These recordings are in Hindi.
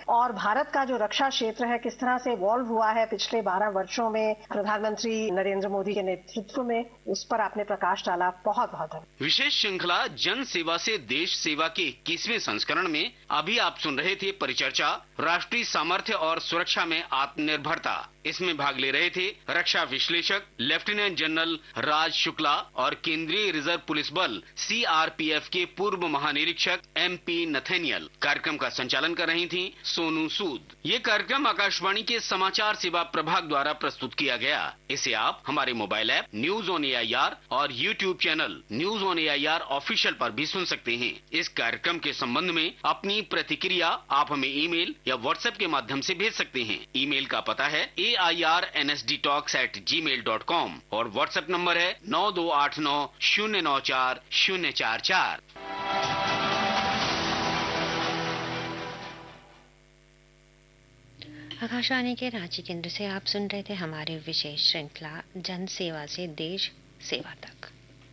और भारत का जो रक्षा क्षेत्र है किस तरह से इवॉल्व हुआ है पिछले 12 वर्षों में प्रधानमंत्री नरेंद्र मोदी के नेतृत्व में, उस पर आपने प्रकाश डाला। बहुत बहुत धन्यवाद। विशेष श्रृंखला जन सेवा से देश सेवा के 21वें संस्करण में अभी आप सुन रहे थे परिचर्चा राष्ट्रीय सामर्थ्य और सुरक्षा में आत्मनिर्भरता। इसमें भाग ले रहे थे रक्षा विश्लेषक लेफ्टिनेंट जनरल राज शुक्ला और केंद्रीय रिजर्व पुलिस बल CRPF के पूर्व महानिरीक्षक MP नथेनियल। कार्यक्रम का संचालन कर रही थी सोनू सूद। ये कार्यक्रम आकाशवाणी के समाचार सेवा प्रभाग द्वारा प्रस्तुत किया गया। इसे आप हमारे mobile app news on AIR और YouTube channel news on AIR official पर भी सुन सकते हैं। इस कार्यक्रम के संबंध में अपनी प्रतिक्रिया आप हमें ईमेल या व्हाट्सएप के माध्यम से भेज सकते हैं। ईमेल का पता है airnsdtalks@gmail.com और व्हाट्सएप नंबर है 9289094044। आकाशवाणी के रांची केंद्र से आप सुन रहे थे हमारी विशेष श्रृंखला जन सेवा से देश सेवा तक।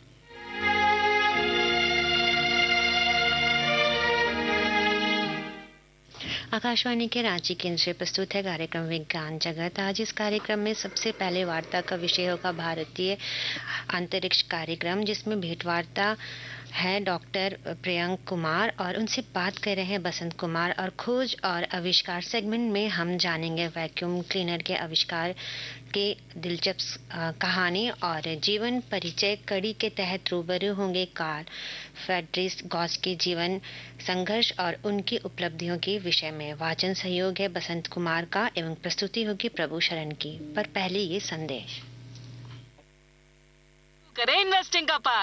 आकाशवाणी के रांची केंद्र से प्रस्तुत है कार्यक्रम विज्ञान जगत। आज इस कार्यक्रम में सबसे पहले वार्ता का विषय होगा भारतीय अंतरिक्ष कार्यक्रम, जिसमें भेंटवार्ता है डॉक्टर प्रियंक कुमार और उनसे बात कर रहे हैं बसंत कुमार। और खोज और आविष्कार सेगमेंट में हम जानेंगे वैक्यूम क्लीनर के आविष्कार के दिलचस्प कहानी और जीवन परिचय कड़ी के तहत रूबरू होंगे कार्ल फ्रेडरिक गॉस के जीवन संघर्ष और उनकी उपलब्धियों के विषय में। वाचन सहयोग है बसंत कुमार का एवं प्रस्तुति होगी प्रभु शरण की। पर पहले ये संदेश करें इन्वेस्टिंग का पाठ।